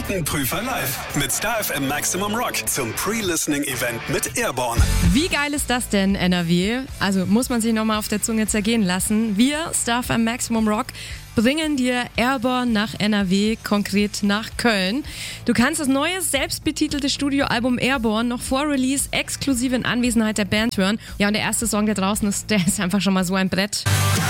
Notenprüfer live mit Star FM Maximum Rock zum Pre-Listening-Event mit Airborne. Wie geil ist das denn, NRW? Also muss man sich nochmal auf der Zunge zergehen lassen. Wir, Star FM Maximum Rock, bringen dir Airborne nach NRW, konkret nach Köln. Du kannst das neue, selbstbetitelte Studioalbum Airborne noch vor Release exklusiv in Anwesenheit der Band hören. Ja, und der erste Song, der draußen ist, der ist einfach schon mal so ein Brett.